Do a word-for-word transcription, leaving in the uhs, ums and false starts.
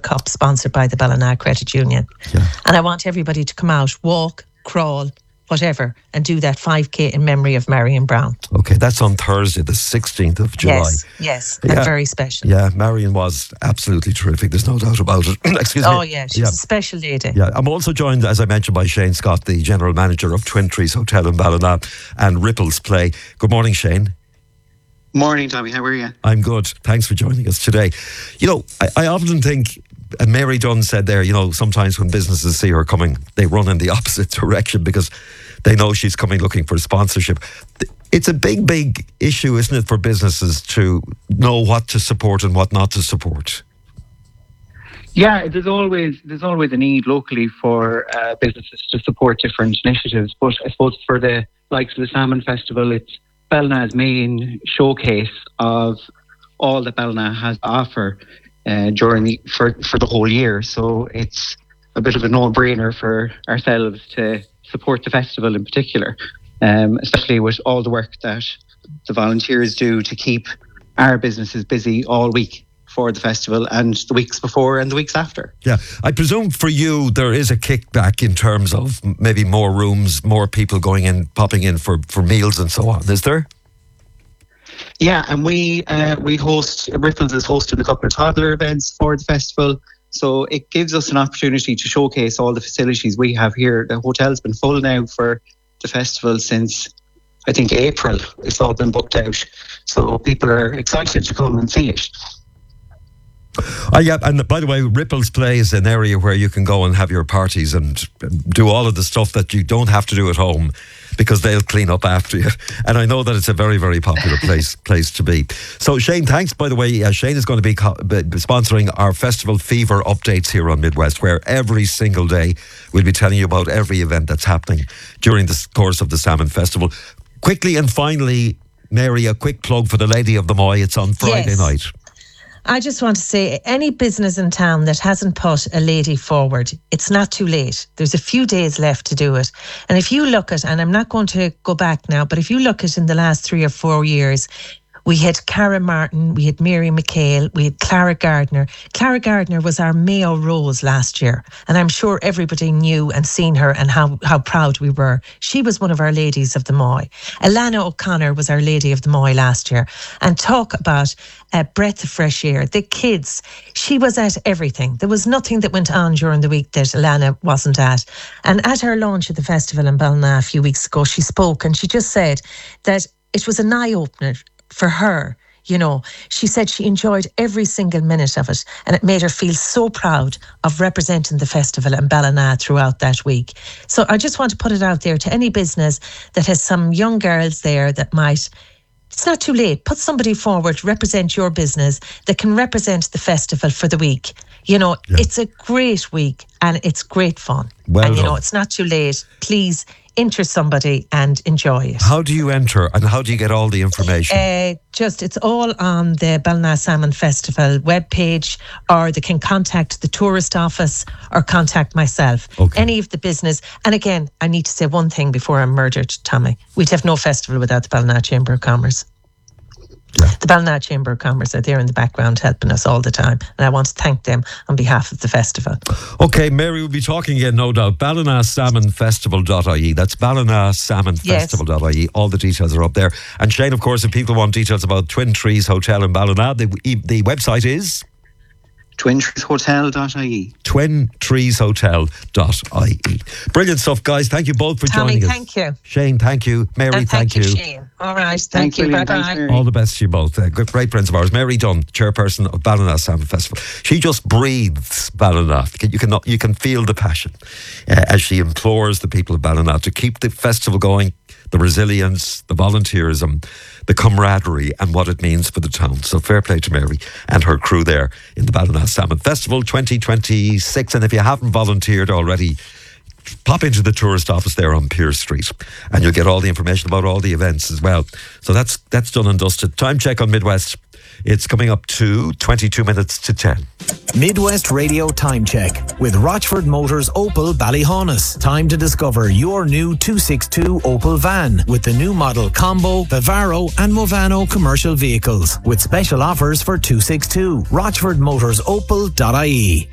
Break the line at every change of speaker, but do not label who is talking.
Cup, sponsored by the Ballina Credit Union.
Yeah.
And I want everybody to come out, walk, crawl, whatever, and do that five K in memory of Marion Brown.
Okay, that's on Thursday, the sixteenth of July.
Yes, yes,
Yeah.
and very special.
Yeah, Marion was absolutely terrific. There's no doubt about it. Excuse
Oh,
me.
yeah, she
Yeah.
was a special lady.
Yeah, I'm also joined, as I mentioned, by Shane Scott, the general manager of Twin Trees Hotel in Ballina and Ripples Play. Good morning, Shane.
Morning, Tommy. How are you?
I'm good. Thanks for joining us today. You know, I, I often think, and Mary Dunn said there, you know, sometimes when businesses see her coming, they run in the opposite direction because they know she's coming looking for sponsorship. It's a big, big issue, isn't it, for businesses to know what to support and what not to support?
Yeah, there's always there's always a need locally for uh, businesses to support different initiatives. But I suppose for the likes of the Salmon Festival, it's Ballina's main showcase of all that Ballina has to offer uh, during the, for for the whole year. So it's a bit of a no-brainer for ourselves to support the festival in particular, um, especially with all the work that the volunteers do to keep our businesses busy all week for the festival and the weeks before and the weeks after.
Yeah, I presume for you there is a kickback in terms of maybe more rooms, more people going in, popping in for, for meals and so on, is there?
Yeah, and we uh, we host, Ripples is hosting a couple of toddler events for the festival, so it gives us an opportunity to showcase all the facilities we have here. The hotel's been full now for the festival since, I think, April. It's all been booked out, so people are excited to come and see it.
Oh, yeah, and by the way, Ripples Play is an area where you can go and have your parties and do all of the stuff that you don't have to do at home because they'll clean up after you. And I know that it's a very, very popular place place to be. So, Shane, thanks, by the way. Uh, Shane is going to be, co- be sponsoring our Festival Fever updates here on Midwest, where every single day we'll be telling you about every event that's happening during the course of the Salmon Festival. Quickly and finally, Mary, a quick plug for the Lady of the Moy. It's on Friday
Yes.
night.
I just want to say, any business in town that hasn't put a lady forward, it's not too late. There's a few days left to do it. And if you look at, and I'm not going to go back now, but if you look at in the last three or four years, we had Cara Martin, we had Mary McHale, we had Clara Gardner. Clara Gardner was our Mayo Rose last year, and I'm sure everybody knew and seen her and how, how proud we were. She was one of our ladies of the Moy. Alana O'Connor was our lady of the Moy last year. And talk about a breath of fresh air. The kids, she was at everything. There was nothing that went on during the week that Alana wasn't at. And at her launch at the festival in Ballina a few weeks ago, she spoke and she just said that it was an eye-opener for her. You know, she said she enjoyed every single minute of it and it made her feel so proud of representing the festival in Ballina throughout that week. So I just want to put it out there to any business that has some young girls there that might, it's not too late, put somebody forward, represent your business that can represent the festival for the week. You know,
Yeah.
it's a great week and it's great fun.
Well
and you
done.
know, it's not too late. Please enter somebody and enjoy it.
How do you enter and how do you get all the information?
Uh, just, it's all on the Ballina Salmon Festival webpage, or they can contact the tourist office or contact myself.
Okay.
Any of the business. And again, I need to say one thing before I'm murdered, Tommy. We'd have no festival without the Ballina Chamber of Commerce.
Yeah.
The Ballina Chamber of Commerce are there in the background helping us all the time. And I want to thank them on behalf of the festival.
Okay, Mary, we'll be talking again, no doubt. ballina salmon festival dot I E. That's ballina salmon festival dot I E. All the details are up there. And Shane, of course, if people want details about Twin Trees Hotel in Ballina, the, the website is
twin trees hotel dot I E.
twin trees hotel dot I E. Brilliant stuff, guys. Thank you both for
Tommy,
joining us.
thank you.
Shane, thank you. Mary,
And
thank,
thank you,
you.
Shane. All right, thank
Thanks,
you.
William.
Bye
Thanks,
bye.
Mary.
All the best to you both. Uh, good, great friends of ours. Mary Dunn, chairperson of Ballina Salmon Festival. She just breathes Ballina. You can, you can feel the passion uh, as she implores the people of Ballina to keep the festival going, the resilience, the volunteerism, the camaraderie and what it means for the town. So fair play to Mary and her crew there in the Ballina Salmon Festival twenty twenty-six. And if you haven't volunteered already, pop into the tourist office there on Pierce Street and you'll get all the information about all the events as well. So that's that's done and dusted. Time check on Midwest. It's coming up to twenty-two minutes to ten.
Midwest Radio Time Check with Rochford Motors Opel Ballyhaunis. Time to discover your new two sixty-two Opel van with the new model Combo, Vivaro and Movano commercial vehicles with special offers for two sixty-two. Rochford Motors Opel dot I E.